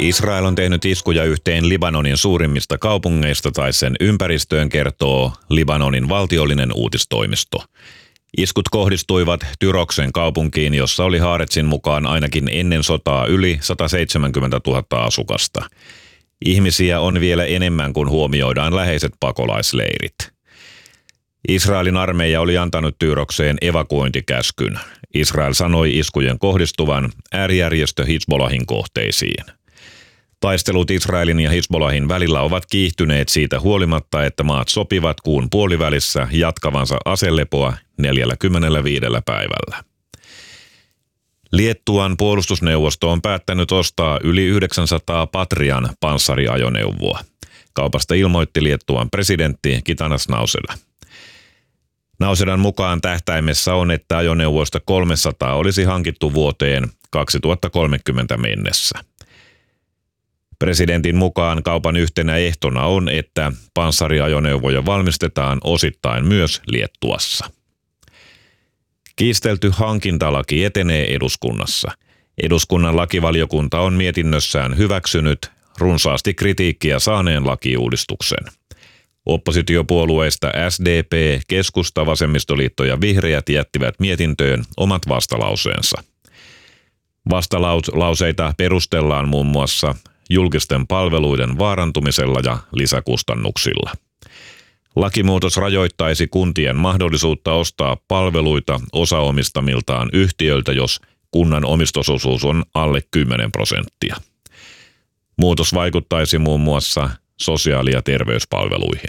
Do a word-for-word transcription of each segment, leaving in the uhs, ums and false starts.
Israel on tehnyt iskuja yhteen Libanonin suurimmista kaupungeista tai sen ympäristöön, kertoo Libanonin valtiollinen uutistoimisto. Iskut kohdistuivat Tyroksen kaupunkiin, jossa oli Haaretsin mukaan ainakin ennen sotaa yli sata seitsemänkymmentätuhatta asukasta. Ihmisiä on vielä enemmän, kun huomioidaan läheiset pakolaisleirit. Israelin armeija oli antanut Tyrokseen evakuointikäskyn. Israel sanoi iskujen kohdistuvan äärijärjestö Hizbollahin kohteisiin. Taistelut Israelin ja Hizbollahin välillä ovat kiihtyneet siitä huolimatta, että maat sopivat kuun puolivälissä jatkavansa aselepoa neljäkymmentäviisi päivällä. Liettuan puolustusneuvosto on päättänyt ostaa yli yhdeksänsataa Patrian panssariajoneuvoa. Kaupasta ilmoitti Liettuan presidentti Gitanas Nausėda. Nausedan mukaan tähtäimessä on, että ajoneuvoista kolmesataa olisi hankittu vuoteen kaksituhattakolmekymmentä mennessä. Presidentin mukaan kaupan yhtenä ehtona on, että panssariajoneuvoja valmistetaan osittain myös Liettuassa. Kiistelty hankintalaki etenee eduskunnassa. Eduskunnan lakivaliokunta on mietinnössään hyväksynyt runsaasti kritiikkiä saaneen lakiuudistuksen. Oppositiopuolueista S D P, Keskusta, Vasemmistoliitto ja Vihreät jättivät mietintöön omat vastalauseensa. Vastalauseita perustellaan muun muassa julkisten palveluiden vaarantumisella ja lisäkustannuksilla. Lakimuutos rajoittaisi kuntien mahdollisuutta ostaa palveluita osaomistamiltaan yhtiöiltä, jos kunnan omistusosuus on alle kymmenen prosenttia. Muutos vaikuttaisi muun muassa sosiaali- ja terveyspalveluihin.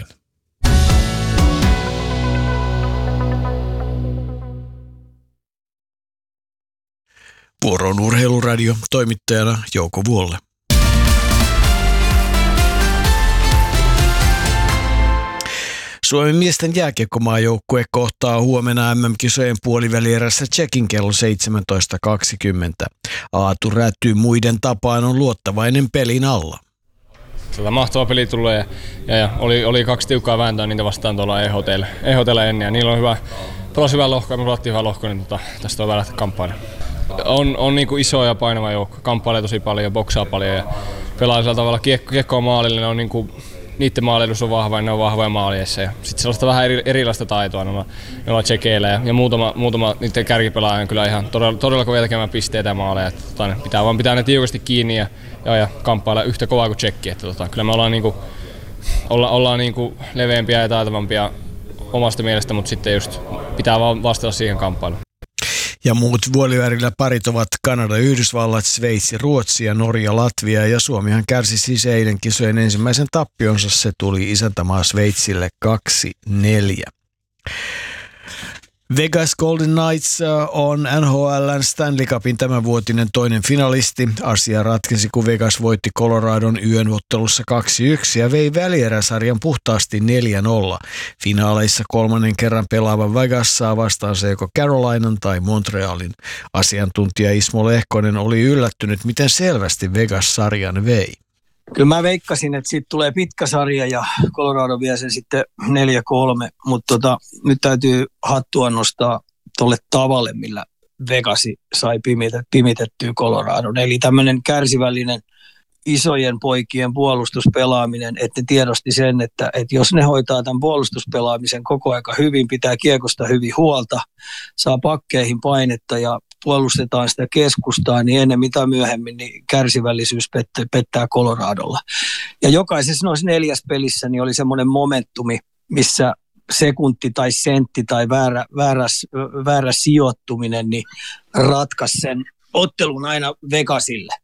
Vuoro on Urheiluradio, toimittajana Jouko Vuolle. Suomen miesten jääkiekkomaajoukkue kohtaa huomenna M M-kisojen puolivälierässä Tšekin kello seitsemäntoista kaksikymmentä. Aatu Räty muiden tapaan on luottavainen pelin alla. Tätä mahtava peli tulee ja, ja, ja oli, oli kaksi tiukkaa vääntöä niitä vastaan tuolla E H T:llä, E H T:llä ennen ja niillä on hyvä, pelas hyvä lohko ja me pelattiin hyvä lohko, niin tota, tästä on hyvä lähteä kamppailemaan. On, on niin kuin iso ja painava joukko, kamppailee tosi paljon ja boksaa paljon ja pelaa sillä tavalla kiekko, kiekko on maalille, ne on niin kuin, niiden maaliedus on vahva ja ne on vahvoja maaliessa ja sitten sellaista vähän eri, erilaista taitoa noilla, noilla tsekeillä ja, ja muutama, muutama niiden kärkipelaaja on kyllä ihan todella, todella kovia tekemään pisteitä ja maaleja, että tota, pitää vaan pitää ne tiukasti kiinni ja, ja, ja kamppailla yhtä kovaa kuin tsekki, että tota, kyllä me ollaan, niinku, olla, ollaan niinku leveämpiä ja taitavampia omasta mielestä, mutta sitten just pitää vaan vastata siihen kamppailuun. Ja muut vuolivälillä parit ovat Kanada, Yhdysvallat, Sveitsi, Ruotsi ja Norja, Latvia ja Suomihan kärsi siis eilen kisojen ensimmäisen tappionsa. Se tuli isäntämaa Sveitsille kaksi neljä. Vegas Golden Knights on N H L:n Stanley Cupin tämänvuotinen toinen finalisti. Asia ratkesi, kun Vegas voitti Coloradon yön ottelussa kaksi yksi ja vei välieräsarjan puhtaasti neljä nolla. Finaaleissa kolmannen kerran pelaava Vegas saa vastaansa joko Carolinan tai Montrealin. Asiantuntija Ismo Lehkonen oli yllättynyt, miten selvästi Vegas sarjan vei. Kyllä mä veikkasin, että siitä tulee pitkä sarja ja Colorado vie sen sitten neljä kolme, mutta tota, nyt täytyy hattua nostaa tolle tavalle, millä Vegasi sai pimitettyä Coloradon. Eli tämmöinen kärsivällinen isojen poikien puolustuspelaaminen, että ne tiedosti sen, että, että jos ne hoitaa tämän puolustuspelaamisen koko aika hyvin, pitää kiekosta hyvin huolta, saa pakkeihin painetta ja puolustetaan sitä keskustaa, niin ennen mitä myöhemmin niin kärsivällisyys pettää, pettää Coloradolla. Ja jokaisessa noissa neljäs pelissä niin oli semmoinen momentumi, missä sekunti tai sentti tai väärä, väärä, väärä sijoittuminen niin ratkaisi sen ottelun aina Vegasille.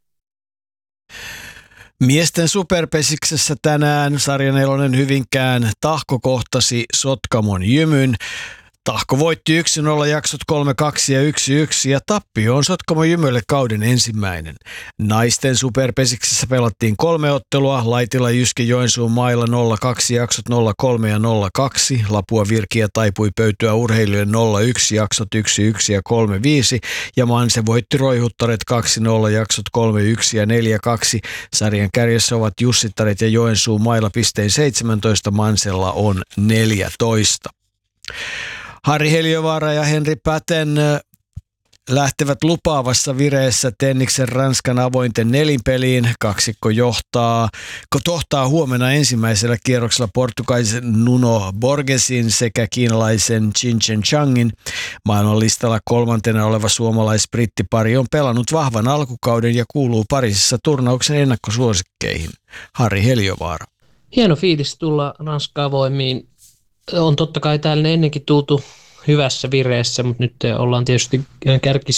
Miesten superpesiksessä tänään sarjan nelonen Hyvinkään Tahko kohtasi Sotkamon Jymyn. Tahko voitti yksi nolla jaksot kolme kaksi ja yksi yksi ja tappio on Sotkamo Jymylle kauden ensimmäinen. Naisten superpesiksessä pelattiin kolme ottelua, Laitila Jyski Joensuun mailla nolla kaksi jaksot nolla kolme ja nolla kaksi, Lapua Virkiä taipui pöytyä urheilijoille nolla yksi jaksot yksi yksi ja kolme viisi ja Manse voitti Roihuttaret kaksi nolla jaksot kolme yksi ja neljä kaksi. Sarjan kärjessä ovat Jussittaret ja Joensuun mailla pistein seitsemäntoista, Mansella on neljätoista. Harri Heliövaara ja Henri Päten lähtevät lupaavassa vireessä Tenniksen Ranskan avointen nelinpeliin. Kaksikko johtaa, tohtaa huomenna ensimmäisellä kierroksella portugaisen Nuno Borgesin sekä kiinalaisen Qin Chen Changin. Maailmanlistalla kolmantena oleva suomalais-brittipari on pelannut vahvan alkukauden ja kuuluu Pariisissa turnauksen ennakkosuosikkeihin. Harri Heliovaara. Hieno fiilis tulla Ranskaan voimiin. On totta kai täällä ennenkin tultu hyvässä vireessä, mutta nyt ollaan tietysti